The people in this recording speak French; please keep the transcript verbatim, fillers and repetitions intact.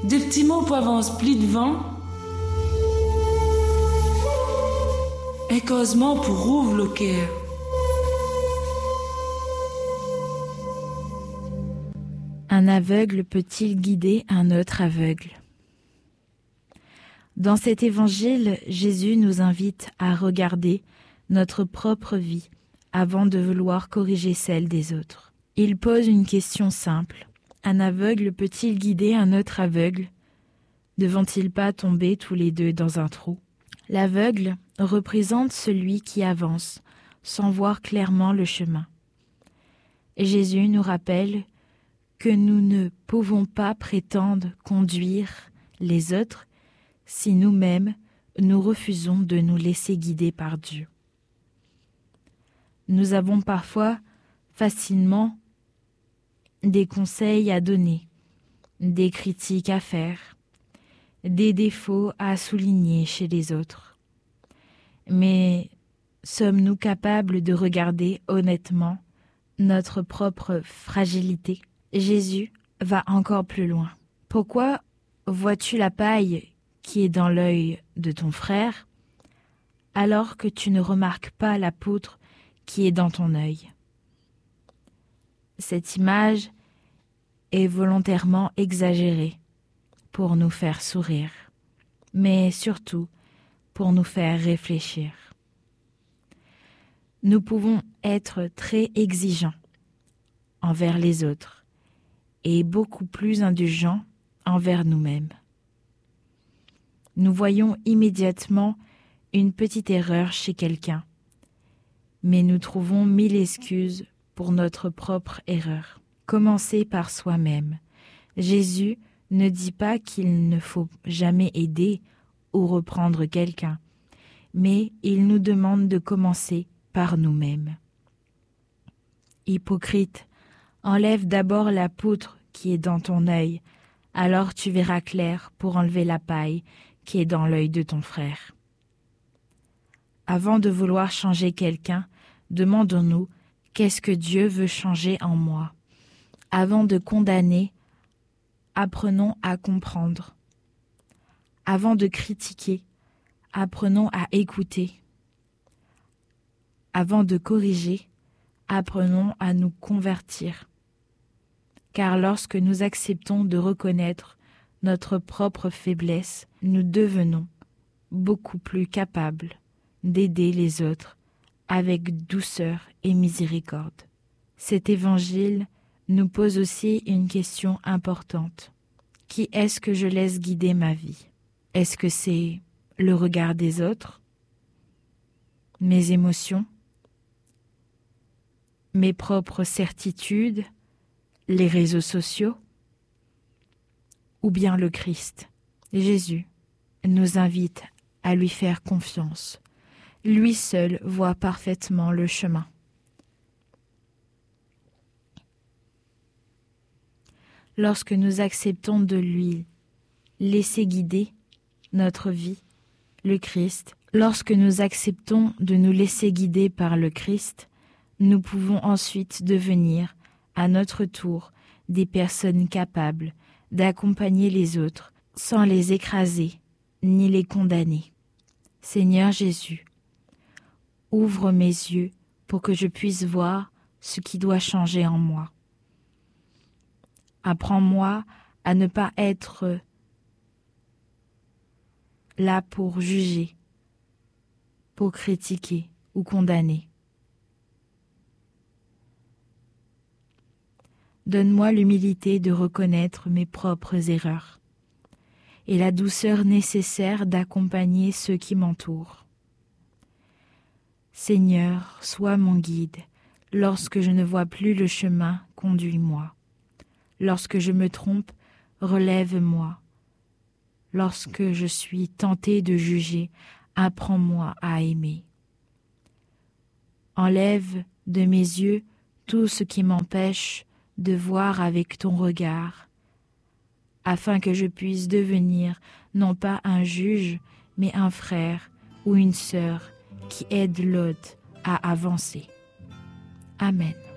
des petits mots pour avancer plus devant, et causement pour ouvrir le cœur. Un aveugle peut-il guider un autre aveugle ? Dans cet évangile, Jésus nous invite à regarder notre propre vie avant de vouloir corriger celle des autres. Il pose une question simple. Un aveugle peut-il guider un autre aveugle ? Ne vont-ils pas tomber tous les deux dans un trou ? L'aveugle représente celui qui avance sans voir clairement le chemin. Et Jésus nous rappelle que nous ne pouvons pas prétendre conduire les autres si nous-mêmes nous refusons de nous laisser guider par Dieu. Nous avons parfois facilement des conseils à donner, des critiques à faire, des défauts à souligner chez les autres. Mais sommes-nous capables de regarder honnêtement notre propre fragilité ? Jésus va encore plus loin. Pourquoi vois-tu la paille qui est dans l'œil de ton frère, alors que tu ne remarques pas la poutre qui est dans ton œil ? Cette image est volontairement exagérée pour nous faire sourire, mais surtout pour nous faire réfléchir. Nous pouvons être très exigeants envers les autres et beaucoup plus indulgents envers nous-mêmes. Nous voyons immédiatement une petite erreur chez quelqu'un, mais nous trouvons mille excuses pour notre propre erreur. Commencer par soi-même. Jésus ne dit pas qu'il ne faut jamais aider ou reprendre quelqu'un, mais il nous demande de commencer par nous-mêmes. Hypocrite, enlève d'abord la poutre qui est dans ton œil, alors tu verras clair pour enlever la paille qui est dans l'œil de ton frère. Avant de vouloir changer quelqu'un, demandons-nous qu'est-ce que Dieu veut changer en moi. Avant de condamner, apprenons à comprendre. Avant de critiquer, apprenons à écouter. Avant de corriger, apprenons à nous convertir. Car lorsque nous acceptons de reconnaître notre propre faiblesse, nous devenons beaucoup plus capables d'aider les autres avec douceur et miséricorde. Cet évangile nous pose aussi une question importante. Qui est-ce que je laisse guider ma vie ? Est-ce que c'est le regard des autres, mes émotions, mes propres certitudes, les réseaux sociaux, ou bien le Christ ? Jésus nous invite à lui faire confiance. Lui seul voit parfaitement le chemin. Lorsque nous acceptons de lui laisser guider notre vie, le Christ, lorsque nous acceptons de nous laisser guider par le Christ, nous pouvons ensuite devenir, à notre tour, des personnes capables d'accompagner les autres sans les écraser ni les condamner. Seigneur Jésus, ouvre mes yeux pour que je puisse voir ce qui doit changer en moi. Apprends-moi à ne pas être là pour juger, pour critiquer ou condamner. Donne-moi l'humilité de reconnaître mes propres erreurs et la douceur nécessaire d'accompagner ceux qui m'entourent. Seigneur, sois mon guide. Lorsque je ne vois plus le chemin, conduis-moi. Lorsque je me trompe, relève-moi. Lorsque je suis tenté de juger, apprends-moi à aimer. Enlève de mes yeux tout ce qui m'empêche de voir avec ton regard, afin que je puisse devenir non pas un juge, mais un frère ou une sœur qui aide l'autre à avancer. Amen.